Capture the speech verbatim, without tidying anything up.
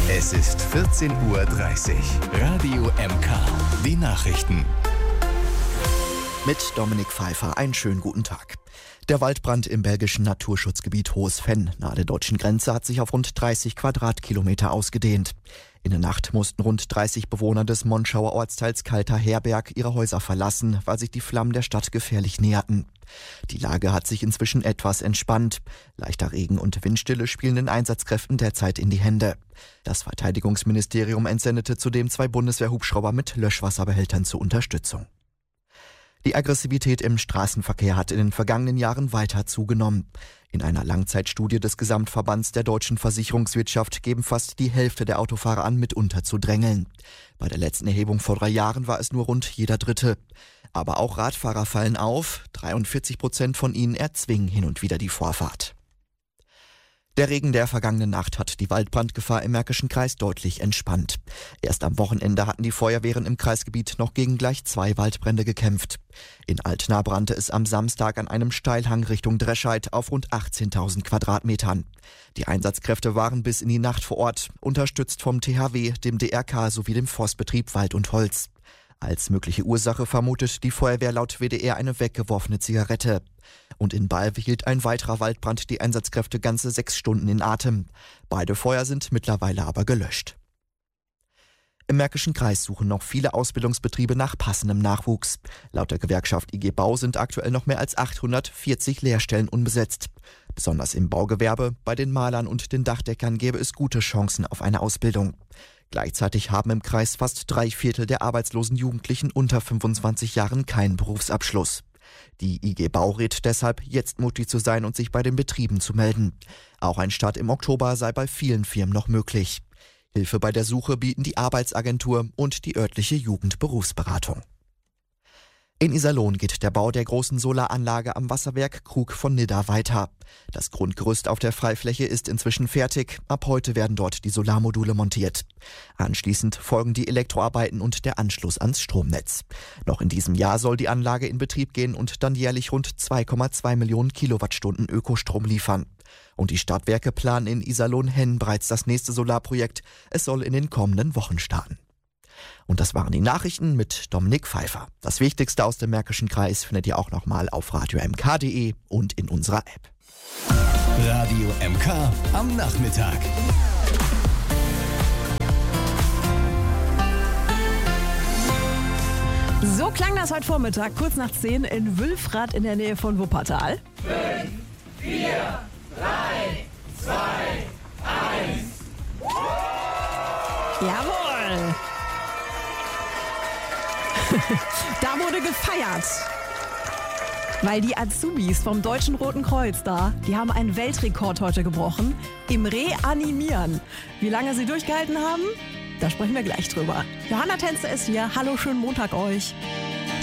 Es ist vierzehn Uhr dreißig. Radio M K. Die Nachrichten. Mit Dominik Pfeiffer. Einen schönen guten Tag. Der Waldbrand im belgischen Naturschutzgebiet Hohes Venn nahe der deutschen Grenze hat sich auf rund dreißig Quadratkilometer ausgedehnt. In der Nacht mussten rund dreißig Bewohner des Monschauer Ortsteils Kalter Herberg ihre Häuser verlassen, weil sich die Flammen der Stadt gefährlich näherten. Die Lage hat sich inzwischen etwas entspannt. Leichter Regen und Windstille spielen den Einsatzkräften derzeit in die Hände. Das Verteidigungsministerium entsendete zudem zwei Bundeswehrhubschrauber mit Löschwasserbehältern zur Unterstützung. Die Aggressivität im Straßenverkehr hat in den vergangenen Jahren weiter zugenommen. In einer Langzeitstudie des Gesamtverbands der deutschen Versicherungswirtschaft geben fast die Hälfte der Autofahrer an, mitunter zu drängeln. Bei der letzten Erhebung vor drei Jahren war es nur rund jeder Dritte. Aber auch Radfahrer fallen auf. dreiundvierzig Prozent von ihnen erzwingen hin und wieder die Vorfahrt. Der Regen der vergangenen Nacht hat die Waldbrandgefahr im Märkischen Kreis deutlich entspannt. Erst am Wochenende hatten die Feuerwehren im Kreisgebiet noch gegen gleich zwei Waldbrände gekämpft. In Altena brannte es am Samstag an einem Steilhang Richtung Drescheid auf rund achtzehntausend Quadratmetern. Die Einsatzkräfte waren bis in die Nacht vor Ort, unterstützt vom T H W, dem D R K sowie dem Forstbetrieb Wald und Holz. Als mögliche Ursache vermutet die Feuerwehr laut W D R eine weggeworfene Zigarette. Und in Balve hielt ein weiterer Waldbrand die Einsatzkräfte ganze sechs Stunden in Atem. Beide Feuer sind mittlerweile aber gelöscht. Im Märkischen Kreis suchen noch viele Ausbildungsbetriebe nach passendem Nachwuchs. Laut der Gewerkschaft I G Bau sind aktuell noch mehr als achthundertvierzig Lehrstellen unbesetzt. Besonders im Baugewerbe, bei den Malern und den Dachdeckern gäbe es gute Chancen auf eine Ausbildung. Gleichzeitig haben im Kreis fast drei Viertel der arbeitslosen Jugendlichen unter fünfundzwanzig Jahren keinen Berufsabschluss. Die I G Bau rät deshalb, jetzt mutig zu sein und sich bei den Betrieben zu melden. Auch ein Start im Oktober sei bei vielen Firmen noch möglich. Hilfe bei der Suche bieten die Arbeitsagentur und die örtliche Jugendberufsberatung. In Iserlohn geht der Bau der großen Solaranlage am Wasserwerk Krug von Nidda weiter. Das Grundgerüst auf der Freifläche ist inzwischen fertig. Ab heute werden dort die Solarmodule montiert. Anschließend folgen die Elektroarbeiten und der Anschluss ans Stromnetz. Noch in diesem Jahr soll die Anlage in Betrieb gehen und dann jährlich rund zwei Komma zwei Millionen Kilowattstunden Ökostrom liefern. Und die Stadtwerke planen in Iserlohn-Henn bereits das nächste Solarprojekt. Es soll in den kommenden Wochen starten. Und das waren die Nachrichten mit Dominik Pfeiffer. Das Wichtigste aus dem Märkischen Kreis findet ihr auch nochmal auf radio m k punkt d e und in unserer App. Radio M K am Nachmittag. So klang das heute Vormittag, kurz nach zehn in Wülfrath in der Nähe von Wuppertal. fünf, vier, drei, zwei, eins. Jawohl! Da wurde gefeiert, weil die Azubis vom Deutschen Roten Kreuz da, die haben einen Weltrekord heute gebrochen im Reanimieren. Wie lange sie durchgehalten haben, da sprechen wir gleich drüber. Johanna Tänze ist hier. Hallo, schönen Montag euch.